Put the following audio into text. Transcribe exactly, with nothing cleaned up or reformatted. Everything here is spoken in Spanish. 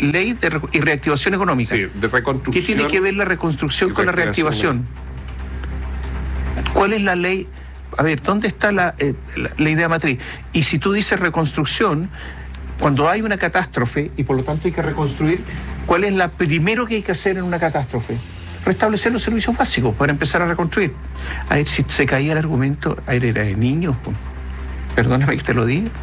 ley de re y reactivación económica. Sí, de reconstrucción. ¿Qué tiene que ver la reconstrucción con la reactivación? ¿Cuál es la ley? A ver, ¿dónde está la, eh, la, la idea matriz? Y si tú dices reconstrucción, cuando hay una catástrofe y por lo tanto hay que reconstruir, ¿cuál es la primero que hay que hacer en una catástrofe? Restablecer los servicios básicos para empezar a reconstruir. A ver, si se caía el argumento, a ver, era de niños, pues. Perdóname que te lo diga.